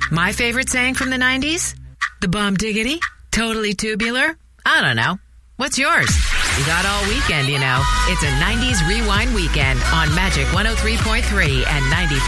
My favorite saying from the 90s? The bum diggity? Totally tubular? I don't know. What's yours? You got all weekend, you know. It's a 90s Rewind weekend on Magic 103.3 and 95.